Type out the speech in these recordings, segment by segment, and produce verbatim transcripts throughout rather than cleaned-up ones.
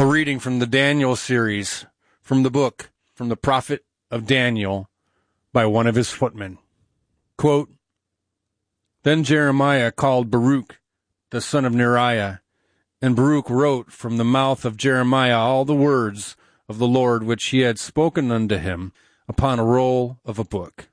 A reading from the Daniel series, from the book, from the prophet of Daniel, by one of his footmen. Quote, Then Jeremiah called Baruch, the son of Neriah, and Baruch wrote from the mouth of Jeremiah all the words of the Lord which he had spoken unto him upon a roll of a book.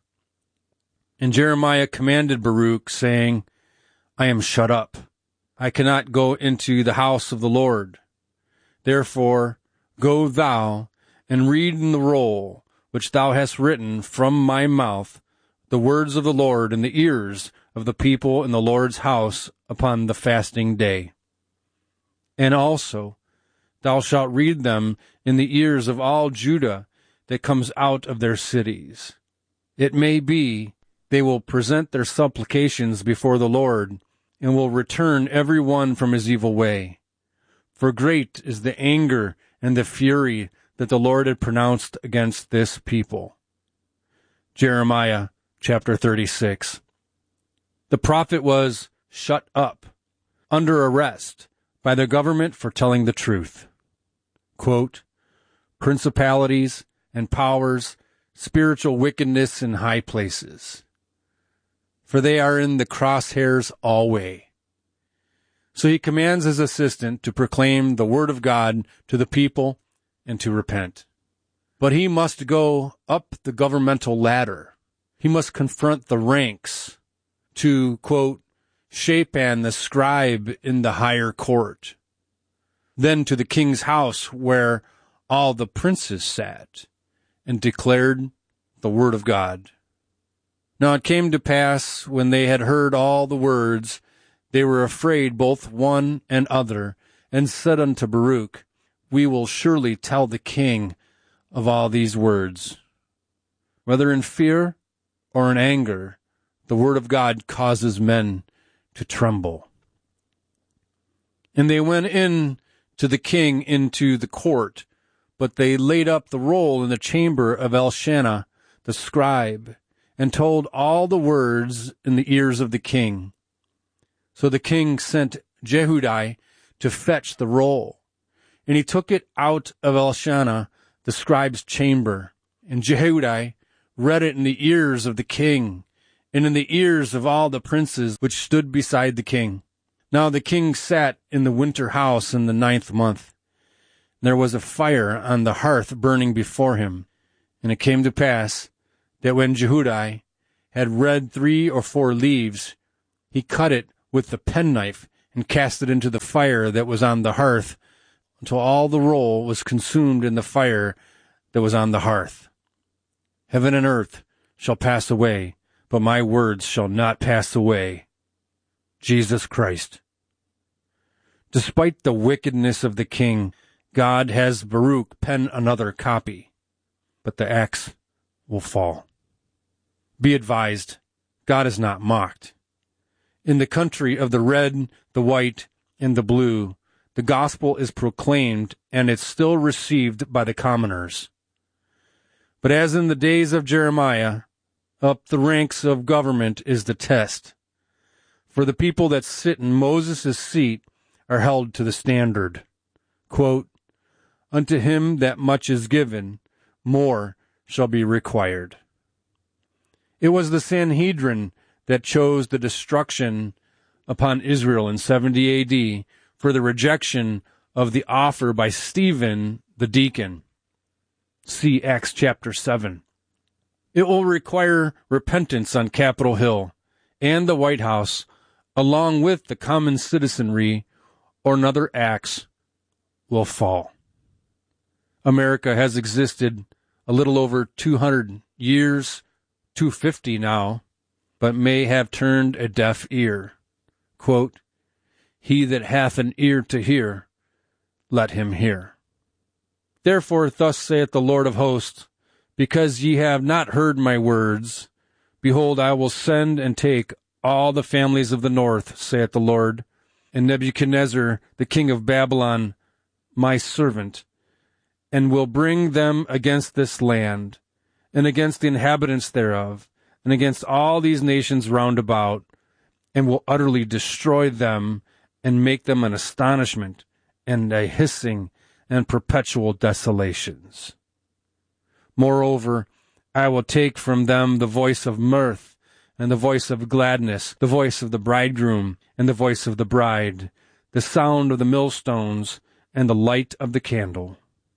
And Jeremiah commanded Baruch, saying, I am shut up. I cannot go into the house of the Lord. Therefore, go thou and read in the roll which thou hast written from my mouth the words of the Lord in the ears of the people in the Lord's house upon the fasting day. And also thou shalt read them in the ears of all Judah that comes out of their cities. It may be they will present their supplications before the Lord, and will return every one from his evil way. For great is the anger and the fury that the Lord had pronounced against this people. Jeremiah chapter thirty-six. The prophet was shut up, under arrest, by the government for telling the truth. Quote, Principalities and powers, spiritual wickedness in high places. For they are in the crosshairs alway. So he commands his assistant to proclaim the word of God to the people and to repent. But he must go up the governmental ladder. He must confront the ranks to, quote, Shaphan the scribe in the higher court. Then to the king's house where all the princes sat and declared the word of God. Now it came to pass, when they had heard all the words, they were afraid both one and other, and said unto Baruch, We will surely tell the king of all these words. Whether in fear or in anger, the word of God causes men to tremble. And they went in to the king into the court, but they laid up the roll in the chamber of Elshannah the scribe, and told all the words in the ears of the king. So the king sent Jehudi to fetch the roll, and he took it out of Elshannah the scribe's chamber, and Jehudi read it in the ears of the king, and in the ears of all the princes which stood beside the king. Now the king sat in the winter house in the ninth month. There was a fire on the hearth burning before him. And it came to pass that when Jehudi had read three or four leaves, he cut it with the penknife and cast it into the fire that was on the hearth, until all the roll was consumed in the fire that was on the hearth. Heaven and earth shall pass away, but my words shall not pass away. Jesus Christ. Despite the wickedness of the king, God has Baruch pen another copy, but the axe will fall. Be advised, God is not mocked. In the country of the red, the white, and the blue, the gospel is proclaimed, and it's still received by the commoners. But as in the days of Jeremiah, up the ranks of government is the test. For the people that sit in Moses' seat are held to the standard. Quote, Unto him that much is given, more shall be required. It was the Sanhedrin that chose the destruction upon Israel in seventy A D for the rejection of the offer by Stephen the deacon. See Acts chapter seven. It will require repentance on Capitol Hill and the White House, along with the common citizenry, or another axe will fall. America has existed a little over two hundred years, two hundred fifty now, but may have turned a deaf ear. Quote, He that hath an ear to hear, let him hear. Therefore thus saith the Lord of hosts, Because ye have not heard my words, behold, I will send and take all the families of the north, saith the Lord, and Nebuchadnezzar, the king of Babylon, my servant, and will bring them against this land, and against the inhabitants thereof, and against all these nations round about, and will utterly destroy them, and make them an astonishment, and a hissing, and perpetual desolations. Moreover, I will take from them the voice of mirth, and the voice of gladness, the voice of the bridegroom, and the voice of the bride, the sound of the millstones, and the light of the candle.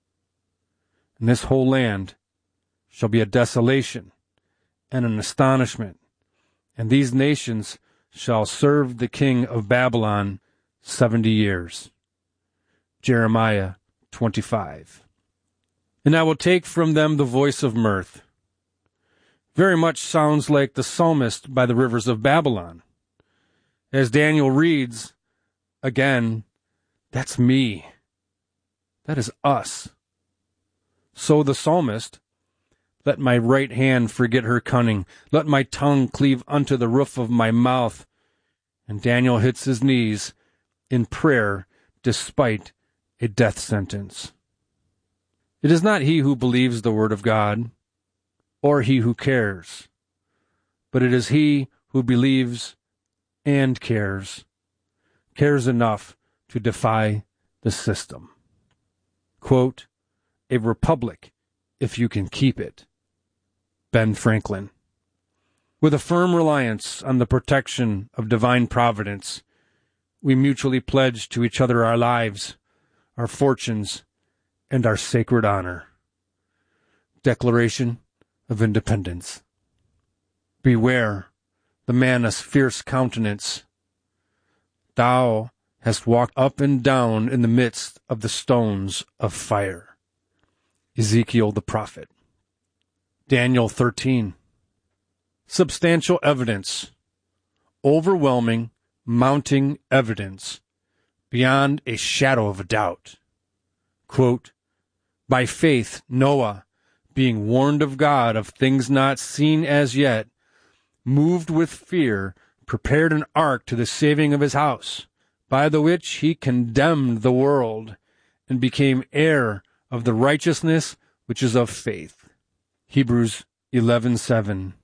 And this whole land shall be a desolation and an astonishment, and these nations shall serve the king of Babylon seventy years. Jeremiah twenty-five. And I will take from them the voice of mirth. Very much sounds like the psalmist by the rivers of Babylon. As Daniel reads, again, that's me. That is us. So the psalmist, let my right hand forget her cunning. Let my tongue cleave unto the roof of my mouth. And Daniel hits his knees in prayer despite a death sentence. It is not he who believes the word of God, or he who cares, but it is he who believes and cares, cares enough to defy the system. Quote, a republic, if you can keep it. Ben Franklin. With a firm reliance on the protection of divine providence, we mutually pledge to each other our lives, our fortunes, and our sacred honor. Declaration of Independence. Beware the man of fierce countenance. Thou hast walked up and down in the midst of the stones of fire. Ezekiel the prophet. Daniel thirteen. Substantial evidence. Overwhelming, mounting evidence, beyond a shadow of a doubt. Quote, by faith Noah, being warned of God of things not seen as yet, moved with fear, prepared an ark to the saving of his house, by the which he condemned the world, and became heir of the righteousness which is of faith. Hebrews eleven seven.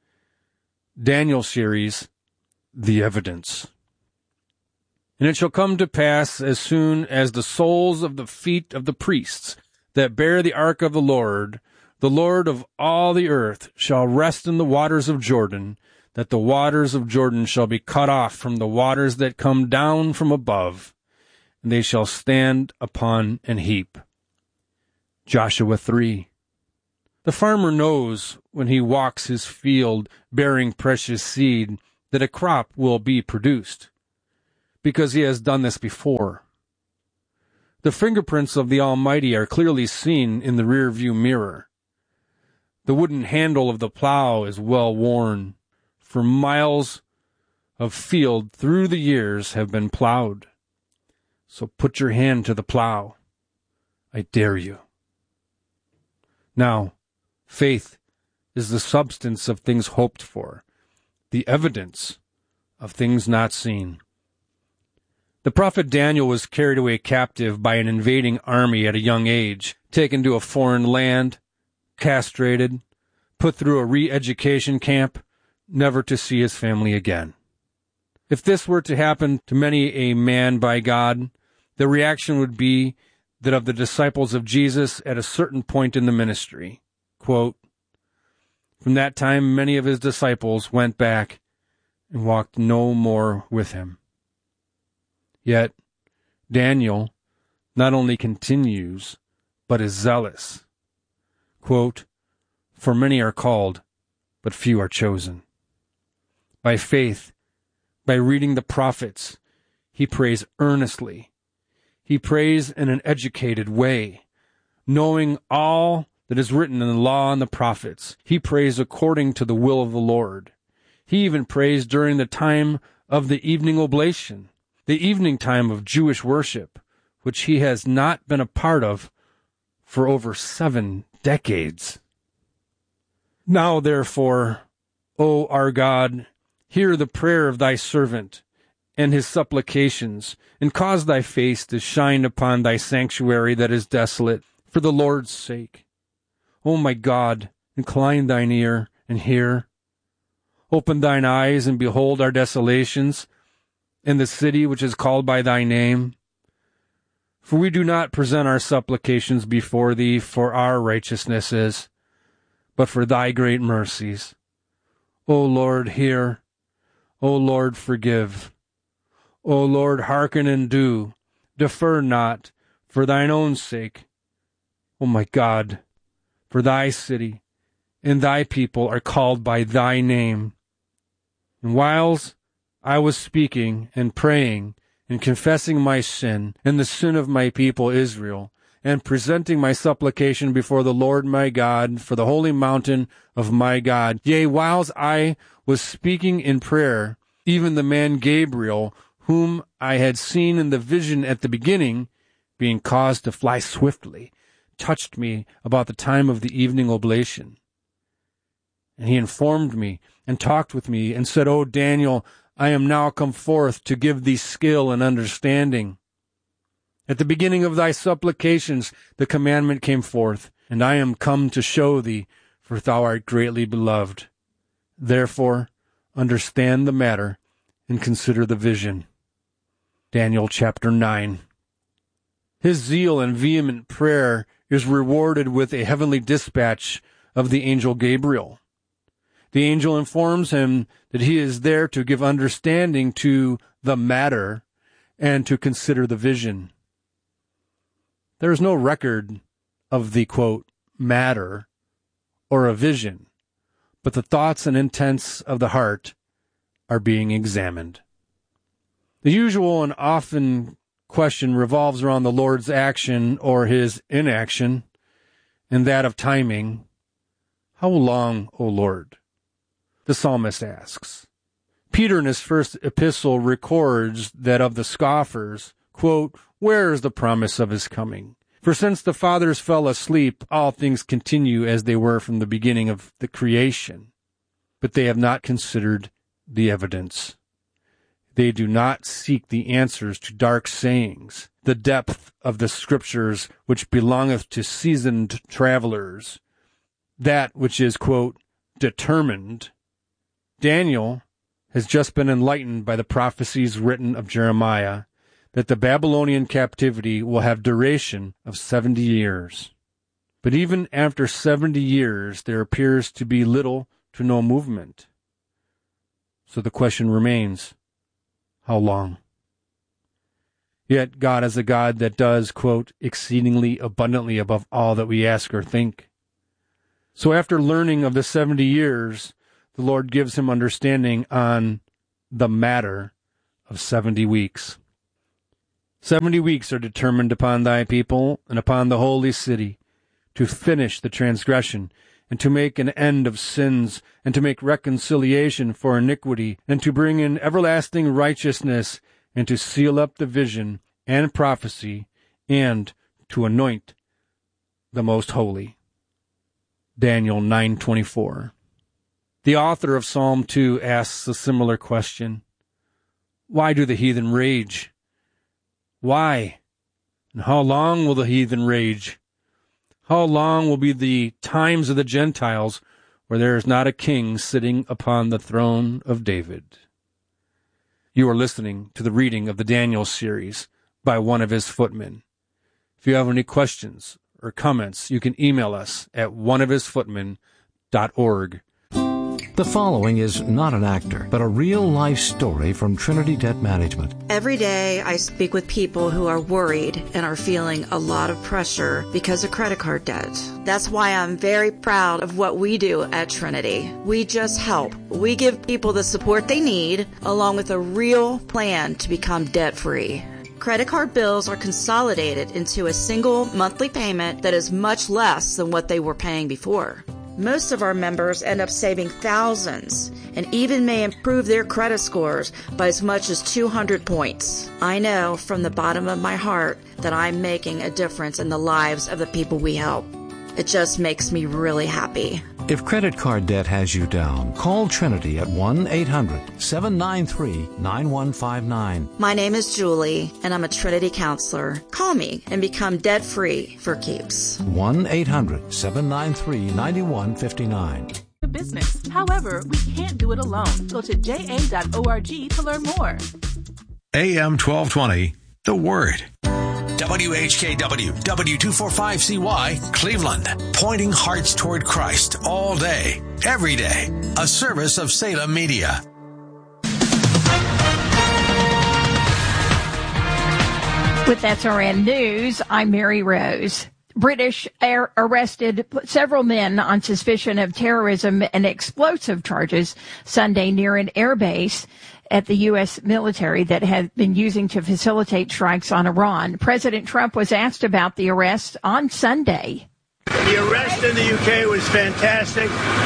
Daniel series, The Evidence. And it shall come to pass, as soon as the soles of the feet of the priests that bear the ark of the Lord, the Lord of all the earth, shall rest in the waters of Jordan, that the waters of Jordan shall be cut off from the waters that come down from above, and they shall stand upon an heap. Joshua three. The farmer knows when he walks his field bearing precious seed that a crop will be produced, because he has done this before. The fingerprints of the Almighty are clearly seen in the rear-view mirror. The wooden handle of the plow is well worn, for miles of field through the years have been plowed. So put your hand to the plow. I dare you. Now, faith is the substance of things hoped for, the evidence of things not seen. The prophet Daniel was carried away captive by an invading army at a young age, taken to a foreign land, castrated, put through a re-education camp, never to see his family again. If this were to happen to many a man by God, the reaction would be that of the disciples of Jesus at a certain point in the ministry. Quote, from that time many of his disciples went back and walked no more with him. Yet Daniel not only continues, but is zealous. Quote, for many are called, but few are chosen. By faith, by reading the prophets, he prays earnestly. He prays in an educated way, knowing all that is written in the law and the prophets. He prays according to the will of the Lord. He even prays during the time of the evening oblation, the evening time of Jewish worship, which he has not been a part of for over seven decades. Now, therefore, O our God, hear the prayer of thy servant and his supplications, and cause thy face to shine upon thy sanctuary that is desolate, for the Lord's sake. O my God, incline thine ear and hear. Open thine eyes and behold our desolations, and the city which is called by thy name. For we do not present our supplications before thee for our righteousnesses, but for thy great mercies. O Lord, hear. O Lord, forgive. O Lord, hearken and do. Defer not, for thine own sake. O my God, for thy city and thy people are called by thy name. And whiles I was speaking and praying and confessing my sin and the sin of my people Israel, and presenting my supplication before the Lord my God for the holy mountain of my God, yea, whiles I was speaking in prayer, even the man Gabriel, whom I had seen in the vision at the beginning, being caused to fly swiftly, touched me about the time of the evening oblation. And he informed me and talked with me and said, O Daniel, I am now come forth to give thee skill and understanding. At the beginning of thy supplications the commandment came forth, and I am come to show thee, for thou art greatly beloved. Therefore, understand the matter and consider the vision. Daniel chapter nine. His zeal and vehement prayer is rewarded with a heavenly dispatch of the angel Gabriel. The angel informs him that he is there to give understanding to the matter and to consider the vision. There is no record of the, quote, matter or a vision, but the thoughts and intents of the heart are being examined. The usual and often question revolves around the Lord's action or his inaction, and that of timing. How long, O Lord? The psalmist asks. Peter in his first epistle records that of the scoffers, quote, where is the promise of his coming? For since the fathers fell asleep, all things continue as they were from the beginning of the creation. But they have not considered the evidence. They do not seek the answers to dark sayings, the depth of the scriptures which belongeth to seasoned travelers, that which is, quote, determined. Daniel has just been enlightened by the prophecies written of Jeremiah that the Babylonian captivity will have duration of seventy years. But even after seventy years, there appears to be little to no movement. So the question remains, how long? Yet God is a God that does, quote, exceedingly abundantly above all that we ask or think. So after learning of the seventy years, the Lord gives him understanding on the matter of seventy weeks. Seventy weeks are determined upon thy people and upon the holy city to finish the transgression and to make an end of sins and to make reconciliation for iniquity and to bring in everlasting righteousness and to seal up the vision and prophecy and to anoint the most holy. Daniel nine twenty-four. The author of Psalm two asks a similar question. Why do the heathen rage? Why? And how long will the heathen rage? How long will be the times of the Gentiles where there is not a king sitting upon the throne of David? You are listening to the reading of the Daniel series by one of his footmen. If you have any questions or comments, you can email us at one of his footmen dot org. The following is not an actor, but a real-life story from Trinity Debt Management. Every day I speak with people who are worried and are feeling a lot of pressure because of credit card debt. That's why I'm very proud of what we do at Trinity. We just help. We give people the support they need, along with a real plan to become debt-free. Credit card bills are consolidated into a single monthly payment that is much less than what they were paying before. Most of our members end up saving thousands and even may improve their credit scores by as much as two hundred points. I know from the bottom of my heart that I'm making a difference in the lives of the people we help. It just makes me really happy. If credit card debt has you down, call Trinity at one eight hundred seven nine three nine one five nine. My name is Julie, and I'm a Trinity counselor. Call me and become debt-free for keeps. one eight hundred seven nine three nine one five nine. Business. However, we can't do it alone. Go to j a dot org to learn more. A M twelve twenty, The Word. W H K W, W two forty-five C Y, Cleveland. Pointing hearts toward Christ all day, every day. A service of Salem Media. With S R N News, I'm Mary Rose. British air arrested several men on suspicion of terrorism and explosive charges Sunday near an airbase at the U S military that had been using to facilitate strikes on Iran. President Trump was asked about the arrest on Sunday. The arrest in the U K was fantastic.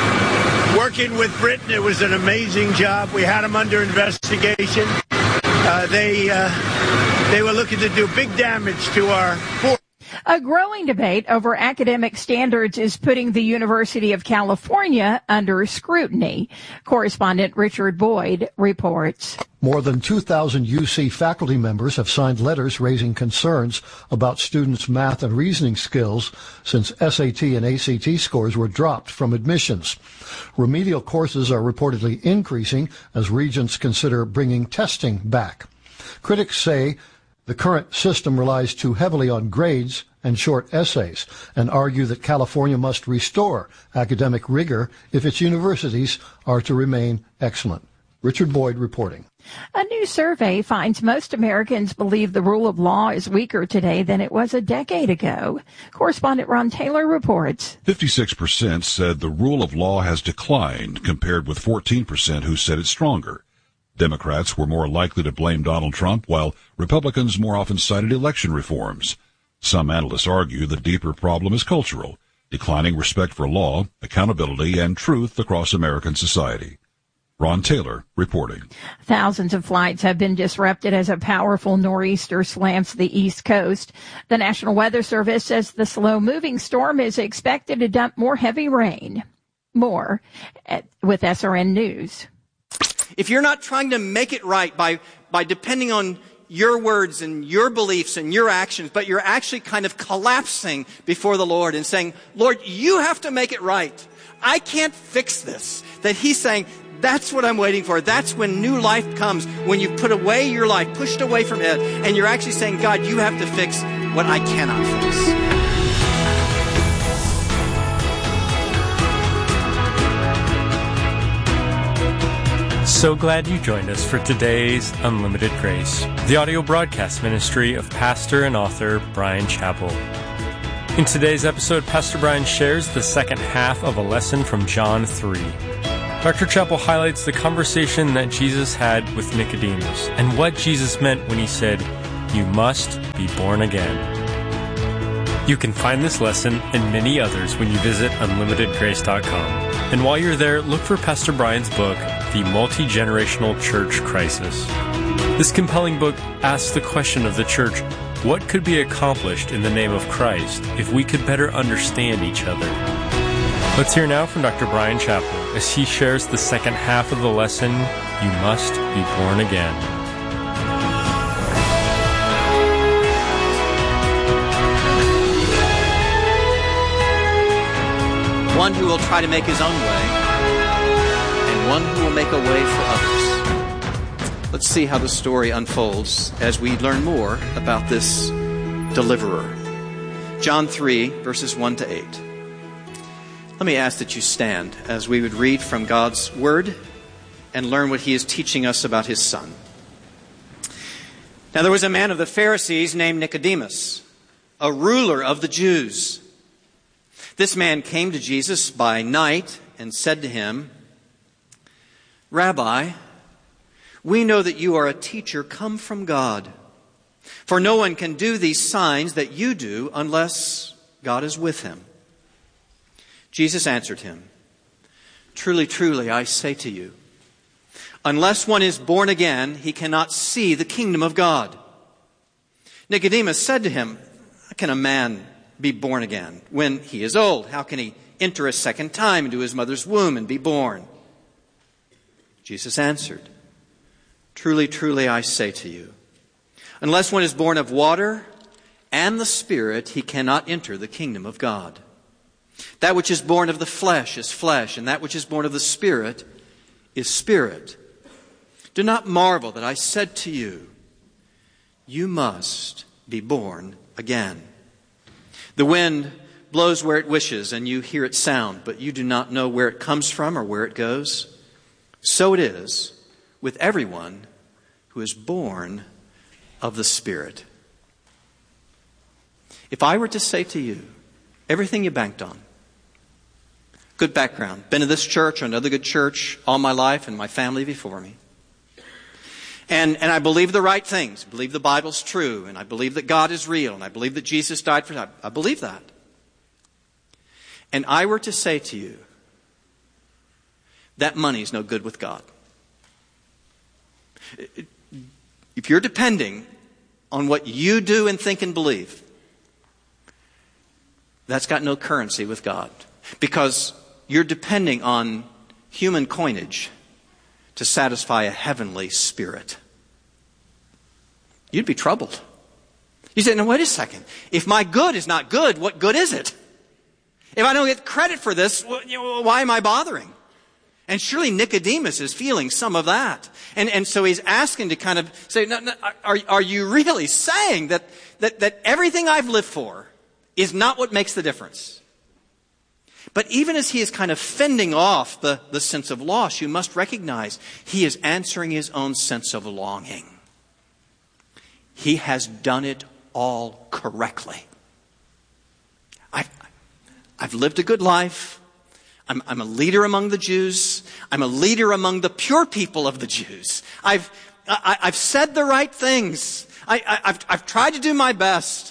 Working with Britain, it was an amazing job. We had them under investigation. Uh, they uh, they were looking to do big damage to our force. A growing debate over academic standards is putting the University of California under scrutiny. Correspondent Richard Boyd reports. More than two thousand U C faculty members have signed letters raising concerns about students' math and reasoning skills since S A T and A C T scores were dropped from admissions. Remedial courses are reportedly increasing as regents consider bringing testing back. Critics say the current system relies too heavily on grades and short essays and argue that California must restore academic rigor if its universities are to remain excellent. Richard Boyd reporting. A new survey finds most Americans believe the rule of law is weaker today than it was a decade ago. Correspondent Ron Taylor reports. fifty-six percent said the rule of law has declined, compared with fourteen percent who said it's stronger. Democrats were more likely to blame Donald Trump, while Republicans more often cited election reforms. Some analysts argue the deeper problem is cultural, declining respect for law, accountability, and truth across American society. Ron Taylor reporting. Thousands of flights have been disrupted as a powerful nor'easter slams the East Coast. The National Weather Service says the slow-moving storm is expected to dump more heavy rain. More at, with S R N News. If you're not trying to make it right by, by depending on your words and your beliefs and your actions, but you're actually kind of collapsing before the Lord and saying, Lord, you have to make it right. I can't fix this. That he's saying, that's what I'm waiting for. That's when new life comes, when you put away your life, pushed away from it, and you're actually saying, God, you have to fix what I cannot fix. So glad you joined us for today's Unlimited Grace, the audio broadcast ministry of pastor and author Bryan Chapell. In today's episode, Pastor Bryan shares the second half of a lesson from John three. Doctor Chapell highlights the conversation that Jesus had with Nicodemus and what Jesus meant when he said, "You must be born again." You can find this lesson and many others when you visit unlimited grace dot com. And while you're there, look for Pastor Bryan's book, The Multi-Generational Church Crisis. This compelling book asks the question of the church, what could be accomplished in the name of Christ if we could better understand each other? Let's hear now from Doctor Bryan Chapell as he shares the second half of the lesson, You Must Be Born Again. One who will try to make his own way, and one who will make a way for others. Let's see how the story unfolds as we learn more about this deliverer. John three, verses one to eight. Let me ask that you stand as we would read from God's Word and learn what He is teaching us about His Son. Now there was a man of the Pharisees named Nicodemus, a ruler of the Jews. This man came to Jesus by night and said to him, Rabbi, we know that you are a teacher come from God. For no one can do these signs that you do unless God is with him. Jesus answered him, Truly, truly, I say to you, unless one is born again, he cannot see the kingdom of God. Nicodemus said to him, How can a man be born again when he is old? How can he enter a second time into his mother's womb and be born? Jesus answered, Truly, truly, I say to you, unless one is born of water and the Spirit, he cannot enter the kingdom of God. That which is born of the flesh is flesh, and that which is born of the Spirit is spirit. Do not marvel that I said to you, you must be born again. The wind blows where it wishes, and you hear its sound, but you do not know where it comes from or where it goes. So it is with everyone who is born of the Spirit. If I were to say to you, everything you banked on, good background, been to this church or another good church all my life and my family before me, And, and I believe the right things. I believe the Bible's true. And I believe that God is real. And I believe that Jesus died for that. I believe that. And I were to say to you, that money's no good with God. If you're depending on what you do and think and believe, that's got no currency with God. Because you're depending on human coinage to satisfy a heavenly spirit. You'd be troubled. You say, now wait a second. If my good is not good, what good is it? If I don't get credit for this, why am I bothering? And surely Nicodemus is feeling some of that. And, and so he's asking to kind of say, no, no, are, are you really saying that, that, that everything I've lived for is not what makes the difference? But even as he is kind of fending off the, the sense of loss, you must recognize he is answering his own sense of longing. He has done it all correctly. I've, I've lived a good life. I'm, I'm a leader among the Jews. I'm a leader among the pure people of the Jews. I've, I, I've said the right things. I, I, I've, I've tried to do my best.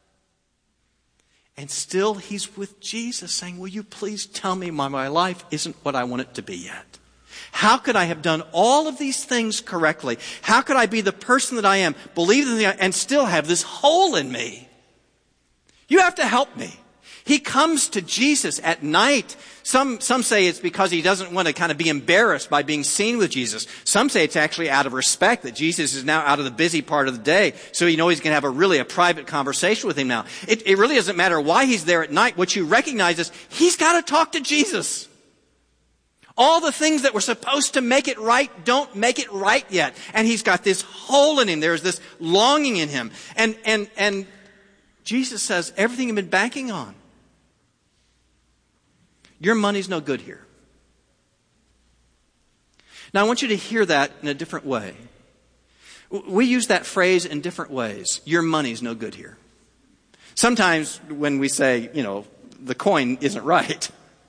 And still he's with Jesus saying, will you please tell me why my life isn't what I want it to be yet? How could I have done all of these things correctly? How could I be the person that I am, believe in the, and still have this hole in me? You have to help me. He comes to Jesus at night. Some, some say it's because he doesn't want to kind of be embarrassed by being seen with Jesus. Some say it's actually out of respect that Jesus is now out of the busy part of the day. So you know he's going to have a really a private conversation with him now. It, it really doesn't matter why he's there at night. What you recognize is he's got to talk to Jesus. All the things that were supposed to make it right don't make it right yet. And he's got this hole in him. There's this longing in him. And, and, and Jesus says, everything you've been banking on, your money's no good here. Now, I want you to hear that in a different way. We use that phrase in different ways. Your money's no good here. Sometimes when we say, you know, the coin isn't right.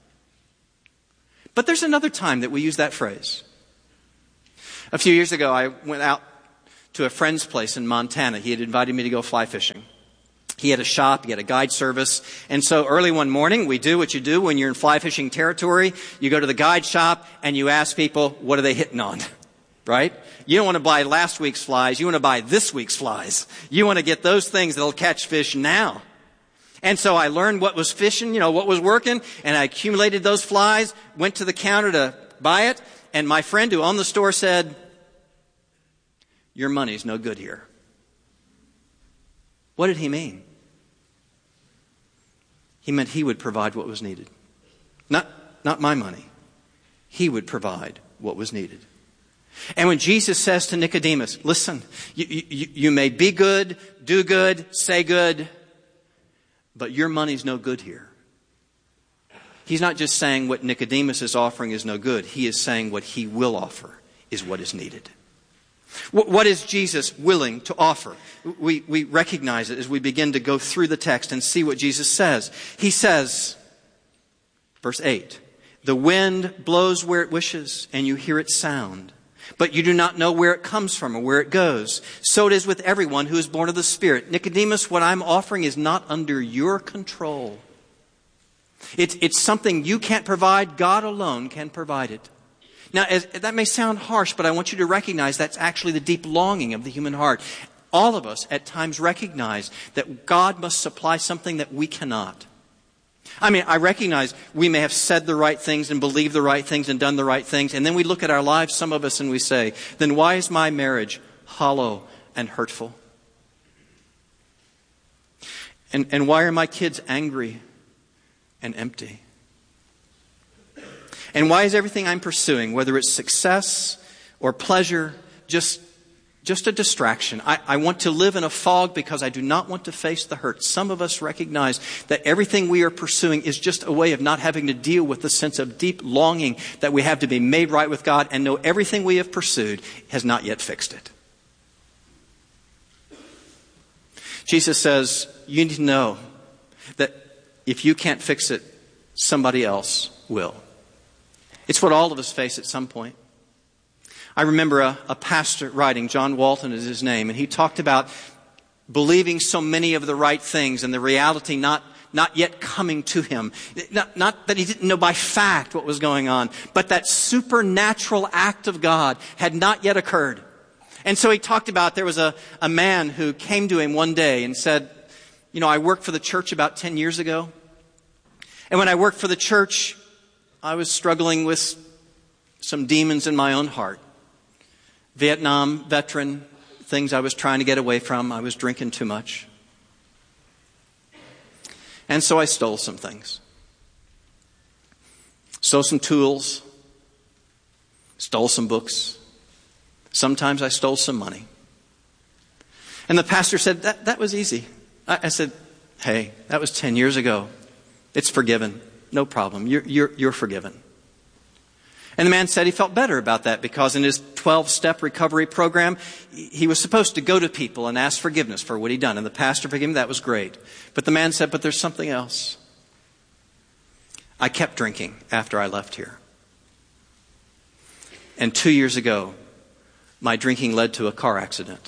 But there's another time that we use that phrase. A few years ago, I went out to a friend's place in Montana. He had invited me to go fly fishing. He had a shop, he had a guide service. And so early one morning, we do what you do when you're in fly fishing territory. You go to the guide shop and you ask people, what are they hitting on? Right? You don't want to buy last week's flies. You want to buy this week's flies. You want to get those things that'll catch fish now. And so I learned what was fishing, you know, what was working, and I accumulated those flies, went to the counter to buy it, and my friend who owned the store said, your money's no good here. What did he mean? He meant he would provide what was needed. Not, not my money. He would provide what was needed. And when Jesus says to Nicodemus, listen, you, you, you may be good, do good, say good, but your money's no good here. He's not just saying what Nicodemus is offering is no good. He is saying what he will offer is what is needed. What is Jesus willing to offer? We, we recognize it as we begin to go through the text and see what Jesus says. He says, verse eight, the wind blows where it wishes and you hear its sound, but you do not know where it comes from or where it goes. So it is with everyone who is born of the Spirit. Nicodemus, what I'm offering is not under your control. It's, it's something you can't provide. God alone can provide it. Now, as, that may sound harsh, but I want you to recognize that's actually the deep longing of the human heart. All of us at times recognize that God must supply something that we cannot. I mean, I recognize we may have said the right things and believed the right things and done the right things. And then we look at our lives, some of us, and we say, then why is my marriage hollow and hurtful? And, and why are my kids angry and empty? And why is everything I'm pursuing, whether it's success or pleasure, just just a distraction. I, I want to live in a fog because I do not want to face the hurt. Some of us recognize that everything we are pursuing is just a way of not having to deal with the sense of deep longing that we have to be made right with God, and know everything we have pursued has not yet fixed it. Jesus says, you need to know that if you can't fix it, somebody else will. It's what all of us face at some point. I remember a, a pastor writing, John Walton is his name, and he talked about believing so many of the right things and the reality not, not yet coming to him. Not, not that he didn't know by fact what was going on, but that supernatural act of God had not yet occurred. And so he talked about, there was a, a man who came to him one day and said, you know, I worked for the church about ten years ago. And when I worked for the church, I was struggling with some demons in my own heart. Vietnam veteran, things I was trying to get away from. I was drinking too much. And so I stole some things. Stole some tools. Stole some books. Sometimes I stole some money. And the pastor said, that, that was easy. I, I said, hey, that was ten years ago. It's forgiven. No problem. You're, you're, you're forgiven. And the man said he felt better about that because in his twelve-step recovery program, he was supposed to go to people and ask forgiveness for what he'd done. And the pastor forgave him. That was great. But the man said, but there's something else. I kept drinking after I left here. And two years ago, my drinking led to a car accident.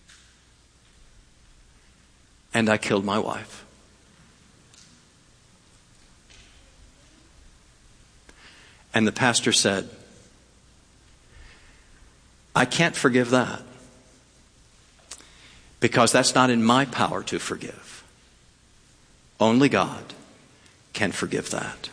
And I killed my wife. And the pastor said, I can't forgive that because that's not in my power to forgive. Only God can forgive that.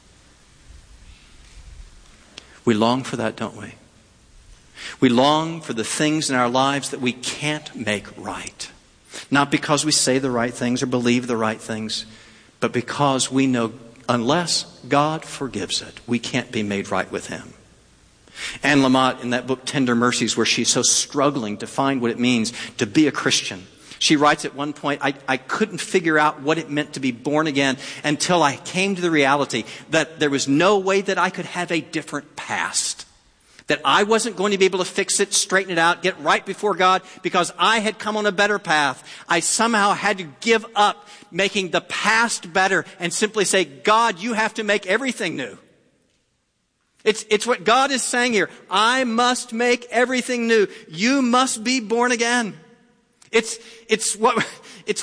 We long for that, don't we? We long for the things in our lives that we can't make right. Not because we say the right things or believe the right things, but because we know unless God forgives it, we can't be made right with Him. Anne Lamott, in that book, Tender Mercies, where she's so struggling to find what it means to be a Christian, she writes at one point, I, I couldn't figure out what it meant to be born again until I came to the reality that there was no way that I could have a different past. That I wasn't going to be able to fix it, straighten it out, get right before God because I had come on a better path. I somehow had to give up making the past better and simply say, God, you have to make everything new. It's, it's what God is saying here. I must make everything new. You must be born again. It's, it's what, it's